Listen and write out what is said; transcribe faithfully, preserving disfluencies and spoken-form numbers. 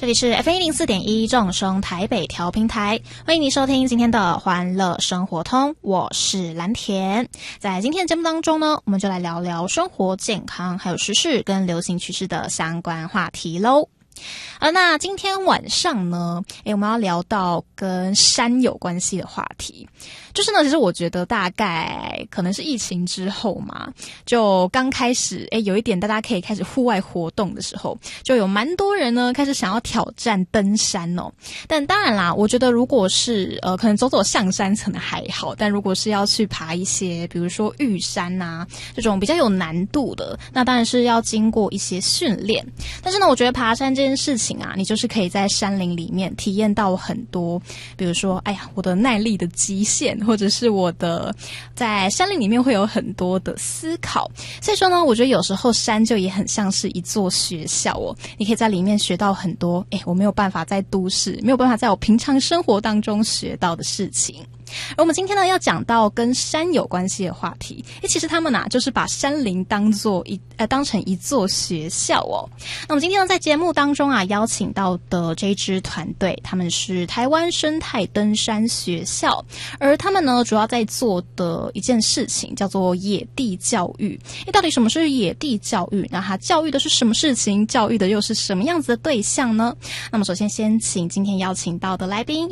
这里是 F M 一零四点一正声台北调频台，欢迎你收听今天的欢乐生活通，我是蓝田。在今天的节目当中呢，我们就来聊聊生活健康还有时事跟流行趋势的相关话题咯。呃，那今天晚上呢，诶，我们要聊到跟山有关系的话题。就是呢，其实我觉得大概可能是疫情之后嘛，就刚开始，诶，有一点大家可以开始户外活动的时候，就有蛮多人呢开始想要挑战登山哦。但当然啦，我觉得如果是呃，可能走走象山可能还好，但如果是要去爬一些，比如说玉山啊这种比较有难度的，那当然是要经过一些训练。但是呢，我觉得爬山这件事情啊，你就是可以在山林里面体验到很多，比如说，哎呀，我的耐力的极限，或者是我的在山林里面会有很多的思考。所以说呢，我觉得有时候山就也很像是一座学校哦，你可以在里面学到很多，哎，我没有办法在都市，没有办法在我平常生活当中学到的事情。而我们今天呢要讲到跟山有关系的话题，诶，其实他们啊就是把山林当做一呃当成一座学校哦。那我们今天呢在节目当中啊邀请到的这支团队，他们是台湾生态登山学校，而他们呢主要在做的一件事情叫做野地教育。诶，到底什么是野地教育？那它教育的是什么事情？教育的又是什么样子的对象呢？那么首先先请今天邀请到的来宾。